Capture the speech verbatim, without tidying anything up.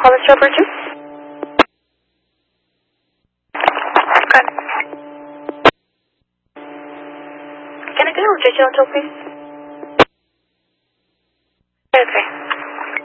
Hollis Rover two? Good. Can I get a location on top, please? Okay.